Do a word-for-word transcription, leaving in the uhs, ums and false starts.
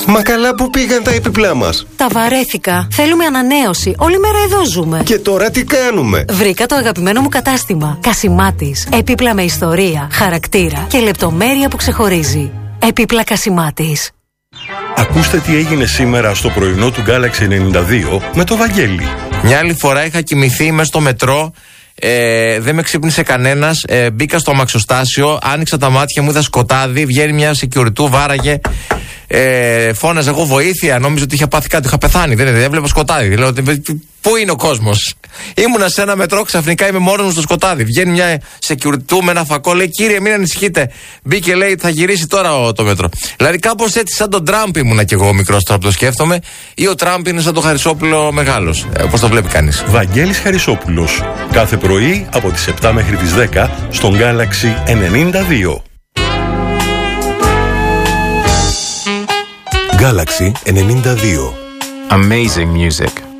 Μα καλά, που πήγαν τα έπιπλά μας? Τα βαρέθηκα. Θέλουμε ανανέωση. Όλη μέρα εδώ ζούμε. Και τώρα τι κάνουμε? Βρήκα το αγαπημένο μου κατάστημα. Κασιμάτης. Έπιπλα με ιστορία, χαρακτήρα και λεπτομέρεια που ξεχωρίζει. Έπιπλα Κασιμάτης. Ακούστε τι έγινε σήμερα στο πρωινό του Galaxy ενενήντα δύο με το Βαγγέλη. Μια άλλη φορά είχα κοιμηθεί μέσα στο μετρό. Ε, δεν με ξύπνησε κανένας. Ε, μπήκα στο αμαξοστάσιο, άνοιξα τα μάτια μου, είδα σκοτάδι. Βγαίνει μια security, βάραγε. Ε, φώναζα εγώ βοήθεια. Νόμιζα ότι είχα πάθει κάτι, είχα πεθάνει. Δεν, δεν έβλεπα σκοτάδι. Λέω, πού είναι ο κόσμος? Ήμουνα σε ένα μετρό, ξαφνικά είμαι μόνος μου στο σκοτάδι. Βγαίνει μια security με ένα φακό, λέει, κύριε, μην ανησυχείτε. Μπήκε, λέει, θα γυρίσει τώρα ο, το μέτρο. Δηλαδή, κάπως έτσι, σαν τον Τραμπ ήμουνα κι εγώ μικρός, τώρα που το σκέφτομαι. Ή ο Τραμπ είναι σαν τον Χαρισόπουλο μεγάλος. Ε, Πώς το βλέπει κανείς. Βαγγέλης Χαρισόπουλος. Κάθε πρωί από τις επτά μέχρι τις δέκα στον Galaxy ενενήντα δύο. Galaxy ενενήντα δύο. Amazing music.